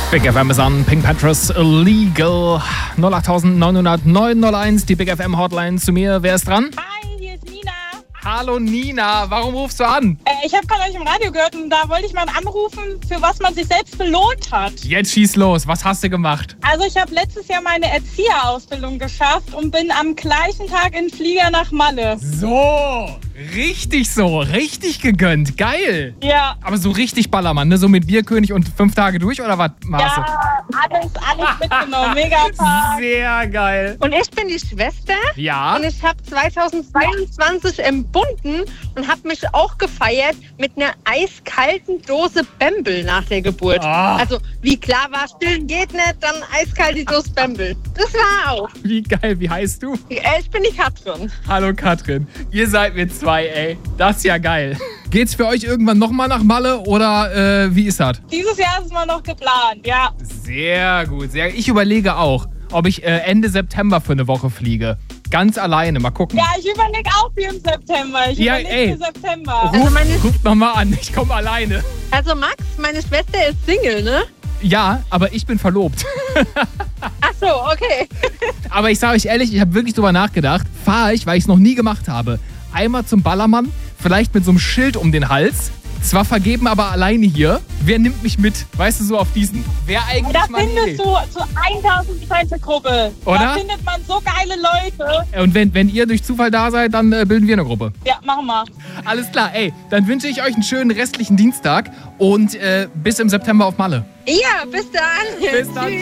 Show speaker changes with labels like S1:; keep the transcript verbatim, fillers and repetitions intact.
S1: Big F M ist an, Pink Panthers Illegal. null acht neun null null neun null eins, die Big F M Hotline zu mir. Wer ist dran?
S2: Hi, hier ist Nina.
S1: Hallo Nina, warum rufst du an?
S2: Äh, ich habe gerade euch im Radio gehört und da wollte ich mal anrufen, für was man sich selbst belohnt hat.
S1: Jetzt schieß los, was hast du gemacht?
S2: Also ich habe letztes Jahr meine Erzieherausbildung geschafft und bin am gleichen Tag in Flieger nach Malle.
S1: So, richtig so, richtig gegönnt, geil.
S2: Ja.
S1: Aber so richtig Ballermann, ne? So mit Bierkönig und fünf Tage durch oder was machst du?
S2: Ja, alles, alles mitgenommen, mega Park.
S1: Sehr geil.
S3: Und ich bin die Schwester
S1: Ja?
S3: und ich habe zweitausendzweiundzwanzig empfunden und habe mich auch gefeiert mit einer eiskalten Dose Bembel nach der Geburt.
S1: Ah.
S3: Also wie klar war, stillen geht nicht, dann eiskalt die Dose Bembel. Das war auch.
S1: Wie geil, wie heißt du?
S3: Äh, Ich bin die Katrin.
S1: Hallo Katrin, ihr seid mit zwei, ey. Das ist ja geil. Geht's für euch irgendwann nochmal nach Malle oder äh, wie ist das?
S2: Dieses Jahr ist mal noch geplant, ja.
S1: Sehr gut, sehr. Ich überlege auch, ob ich äh, Ende September für eine Woche fliege. Ganz alleine, mal gucken.
S2: Ja, ich überlege auch für im September. Ich
S1: Ja,
S2: überlege
S1: ey.
S2: für September.
S1: Ruf,
S3: Also meine-
S1: ruf nochmal an, ich komme alleine.
S3: Also Max, meine Schwester ist Single, ne?
S1: Ja, aber ich bin verlobt.
S3: Ach so, okay.
S1: Aber ich sage euch ehrlich, ich habe wirklich drüber nachgedacht. Fahre ich, weil ich es noch nie gemacht habe. Einmal zum Ballermann, vielleicht mit so einem Schild um den Hals. Zwar vergeben, aber alleine hier. Wer nimmt mich mit? Weißt du, so auf diesen. Wer eigentlich
S2: Da
S1: mal
S2: findest du zu tausend Prozent eine Gruppe.
S1: Oder?
S2: Da findet man so geile Leute.
S1: Und wenn, wenn ihr durch Zufall da seid, dann äh, bilden wir eine Gruppe.
S2: Ja, machen wir.
S1: Alles klar, ey, dann wünsche ich euch einen schönen restlichen Dienstag und äh, bis im September auf Malle.
S3: Ja, bis dann.
S1: Bis dann.
S3: Tschüss.